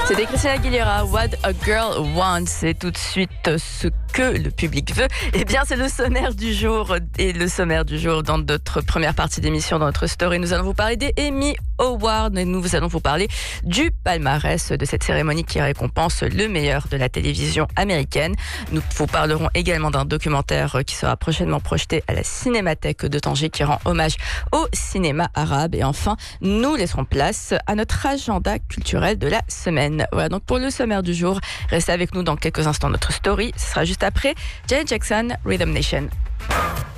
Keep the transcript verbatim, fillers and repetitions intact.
C'était Christina Aguilera, What a Girl Wants. C'est tout de suite ce que le public veut. Eh bien, c'est le sommaire du jour. Et le sommaire du jour, dans notre première partie d'émission, dans notre story, nous allons vous parler des Emmy Awards. Et nous allons vous parler du palmarès de cette cérémonie qui récompense le meilleur de la télévision américaine. Nous vous parlerons également d'un documentaire qui sera prochainement projeté à la Cinémathèque de Tanger qui rend hommage au cinéma arabe. Et enfin, nous laisserons place à notre agenda culturel de la semaine. Voilà donc pour le sommaire du jour. Restez avec nous dans quelques instants. Notre story, ce sera juste après Janet Jackson, Rhythm Nation.